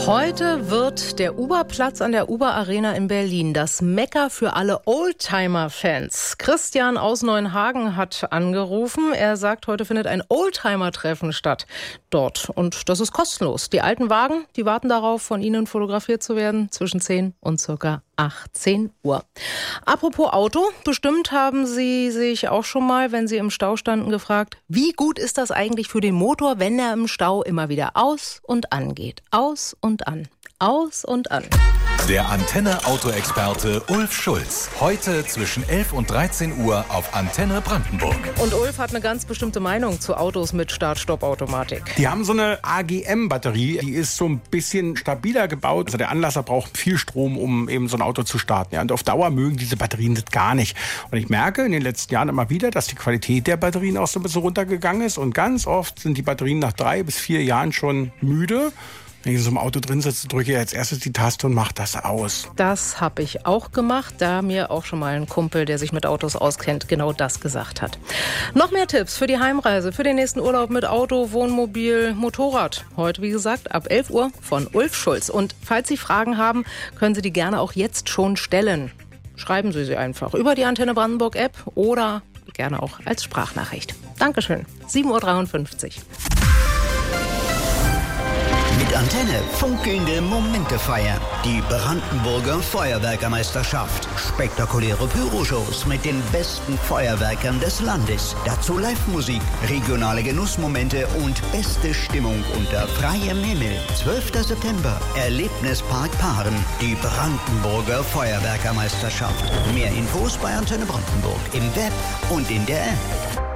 Heute wird der Uber-Platz an der Uber-Arena in Berlin das Mekka für alle Oldtimer-Fans. Christian aus Neuenhagen hat angerufen. Er sagt, heute findet ein Oldtimer-Treffen statt dort. Und das ist kostenlos. Die alten Wagen, die warten darauf, von Ihnen fotografiert zu werden zwischen 10 und circa 18 Uhr. Apropos Auto, bestimmt haben Sie sich auch schon mal, wenn Sie im Stau standen, gefragt, wie gut ist das eigentlich für den Motor, wenn er im Stau immer wieder aus und an geht? Aus und an. Aus und an. Der Antenne-Auto-Experte Ulf Schulz. Heute zwischen 11 und 13 Uhr auf Antenne Brandenburg. Und Ulf hat eine ganz bestimmte Meinung zu Autos mit Start-Stopp-Automatik. Die haben so eine AGM-Batterie, die ist so ein bisschen stabiler gebaut. Also der Anlasser braucht viel Strom, um eben so ein Auto zu starten. Ja, und auf Dauer mögen diese Batterien das gar nicht. Und ich merke in den letzten Jahren immer wieder, dass die Qualität der Batterien auch so ein bisschen runtergegangen ist. Und ganz oft sind die Batterien nach 3 bis 4 Jahren schon müde. Wenn ich in so einem Auto drin sitze, drücke ich als erstes die Taste und mache das aus. Das habe ich auch gemacht, da mir auch schon mal ein Kumpel, der sich mit Autos auskennt, genau das gesagt hat. Noch mehr Tipps für die Heimreise, für den nächsten Urlaub mit Auto, Wohnmobil, Motorrad. Heute, wie gesagt, ab 11 Uhr von Ulf Schulz. Und falls Sie Fragen haben, können Sie die gerne auch jetzt schon stellen. Schreiben Sie sie einfach über die Antenne Brandenburg App oder gerne auch als Sprachnachricht. Dankeschön. 7.53 Uhr. Mit Antenne funkelnde Momente feiern. Die Brandenburger Feuerwerkermeisterschaft. Spektakuläre Pyroshows mit den besten Feuerwerkern des Landes. Dazu Live-Musik, regionale Genussmomente und beste Stimmung unter freiem Himmel. 12. September, Erlebnispark Paaren. Die Brandenburger Feuerwerkermeisterschaft. Mehr Infos bei Antenne Brandenburg im Web und in der App.